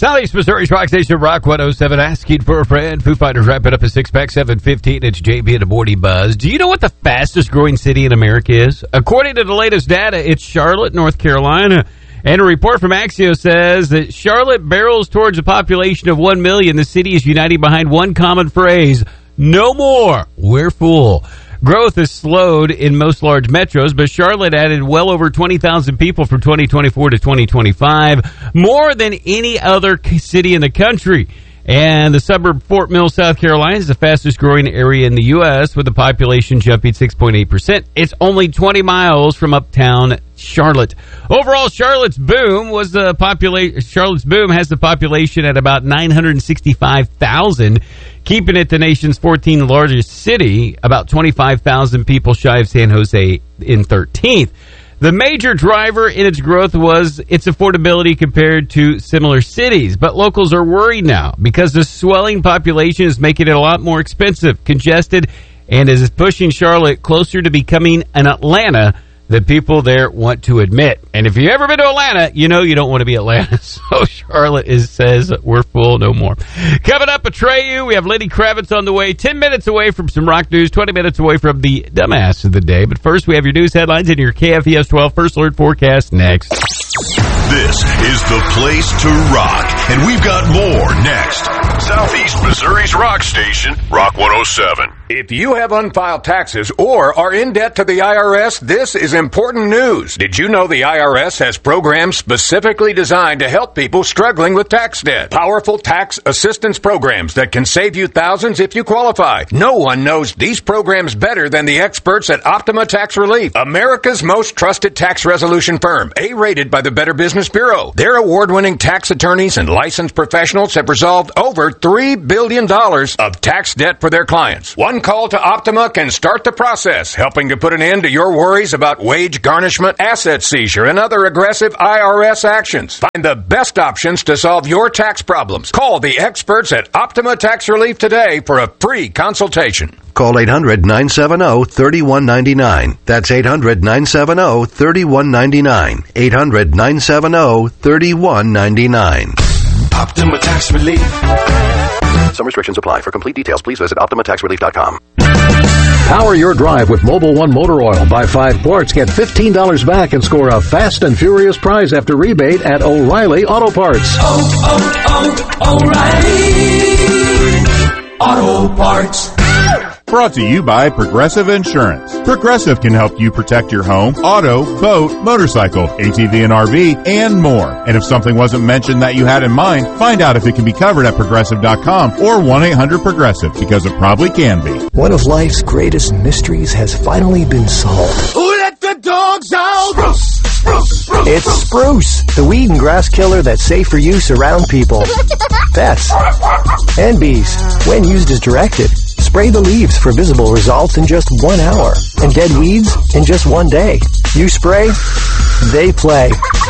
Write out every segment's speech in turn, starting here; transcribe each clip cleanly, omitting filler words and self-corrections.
Southeast Missouri's Rock Station, Rock 107, asking for a friend. Foo Fighters wrapping up a six-pack, 7:15. It's JB and the Morning Buzz. Do you know what the fastest-growing city in America is? According to the latest data, it's Charlotte, North Carolina. And a report from Axios says that Charlotte barrels towards a population of 1 million. The city is uniting behind one common phrase: no more, we're full. Growth has slowed in most large metros, but Charlotte added well over 20,000 people from 2024 to 2025, more than any other city in the country. And the suburb Fort Mill, South Carolina, is the fastest growing area in the U.S., with the population jumping 6.8%. It's only 20 miles from uptown Charlotte. Overall, Charlotte's boom has the population at about 965,000, keeping it the nation's 14th largest city, about 25,000 people shy of San Jose in 13th. The major driver in its growth was its affordability compared to similar cities. But locals are worried now because the swelling population is making it a lot more expensive, congested, and is pushing Charlotte closer to becoming an Atlanta than people there want to admit. And if you've ever been to Atlanta, you know you don't want to be Atlanta. So Charlotte says we're full, no more. Coming up, Atreyu, we have Lenny Kravitz on the way. 10 minutes away from some rock news, 20 minutes away from the dumbass of the day. But first, we have your news headlines and your KFVS 12 First Alert forecast next. This is the place to rock, and we've got more next. Southeast Missouri's rock station, Rock 107. If you have unfiled taxes or are in debt to the IRS, this is important news. Did you know the IRS has programs specifically designed to help people struggling with tax debt? Powerful tax assistance programs that can save you thousands if you qualify. No one knows these programs better than the experts at Optima Tax Relief, America's most trusted tax resolution firm, A-rated by the Better Business Bureau. Their award-winning tax attorneys and licensed professionals have resolved over $3 billion of tax debt for their clients. One call to Optima can start the process, helping to put an end to your worries about wage garnishment, asset seizure, and other aggressive IRS actions. Find the best options to solve your tax problems. Call the experts at Optima Tax Relief today for a free consultation. Call 800-970-3199. That's 800-970-3199. 800-970-3199. Optima Tax Relief. Some restrictions apply. For complete details, please visit OptimaTaxRelief.com. Power your drive with Mobil 1 Motor Oil. Buy 5 quarts, get $15 back, and score a fast and furious prize after rebate at O'Reilly Auto Parts. O'Reilly Auto Parts. Brought to you by Progressive Insurance. Progressive can help you protect your home, auto, boat, motorcycle, ATV and RV, and more. And if something wasn't mentioned that you had in mind, find out if it can be covered at Progressive.com or 1-800-PROGRESSIVE, because it probably can be. One of life's greatest mysteries has finally been solved. Who let the dogs out? Spruce, spruce, spruce. It's Spruce, the weed and grass killer that's safe for use around people, pets, and bees, when used as directed. Spray the leaves for visible results in just 1 hour, and dead weeds in just 1 day. You spray, they play.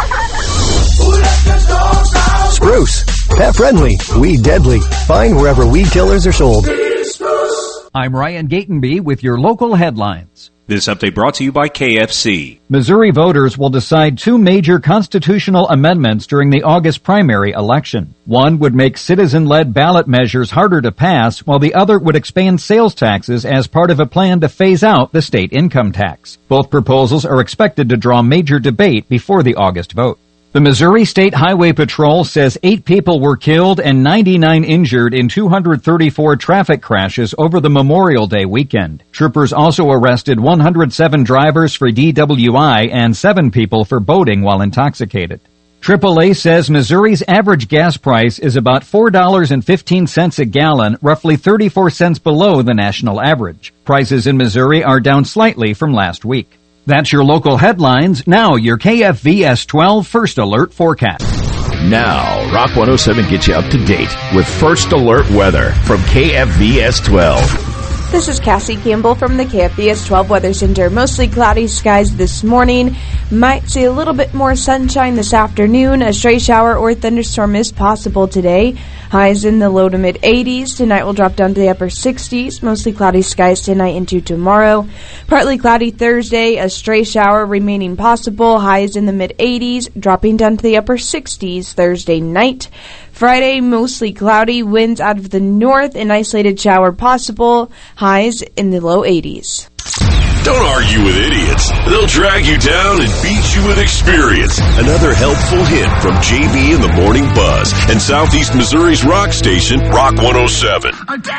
Spruce, pet friendly, weed deadly. Find wherever weed killers are sold. I'm Ryan Gatenby with your local headlines. This update brought to you by KFC. Missouri voters will decide 2 major constitutional amendments during the August primary election. One would make citizen-led ballot measures harder to pass, while the other would expand sales taxes as part of a plan to phase out the state income tax. Both proposals are expected to draw major debate before the August vote. The Missouri State Highway Patrol says 8 people were killed and 99 injured in 234 traffic crashes over the Memorial Day weekend. Troopers also arrested 107 drivers for DWI and 7 people for boating while intoxicated. AAA says Missouri's average gas price is about $4.15 a gallon, roughly 34 cents below the national average. Prices in Missouri are down slightly from last week. That's your local headlines. Now, your KFVS 12 First Alert forecast. Now, Rock 107 gets you up to date with First Alert weather from KFVS 12. This is Cassie Campbell from the KFVS 12 Weather Center. Mostly cloudy skies this morning Might see a little bit more sunshine this afternoon. A stray shower or thunderstorm is possible today. Highs in the low to mid 80s. Tonight will drop down to the upper 60s. Mostly cloudy skies tonight into tomorrow. Partly cloudy Thursday. A stray shower remaining possible. Highs in the mid 80s. Dropping down to the upper 60s Thursday night. Friday, mostly cloudy. Winds out of the north. An isolated shower possible. Highs in the low 80s. Don't argue with idiots. They'll drag you down and beat you with experience. Another helpful hint from JB in the Morning Buzz and Southeast Missouri's rock station, Rock 107.